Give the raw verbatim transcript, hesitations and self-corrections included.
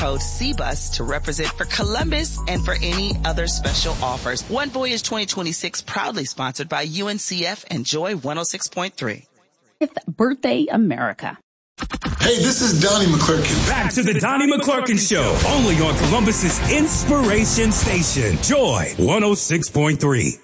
Code C bus to represent for Columbus and for any other special offers. One Voyage twenty twenty-six proudly sponsored by U N C F and Joy one oh six point three. Birthday America. Hey, this is Donnie McClurkin. Back to the Donnie McClurkin Show, only on Columbus's Inspiration Station, Joy one oh six point three.